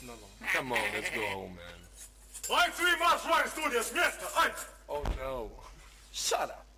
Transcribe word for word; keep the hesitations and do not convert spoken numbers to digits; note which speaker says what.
Speaker 1: No, no. Come on, let's go home, man.
Speaker 2: Line three, march one, studio, с места, ай!
Speaker 1: Oh no.
Speaker 3: Shut up.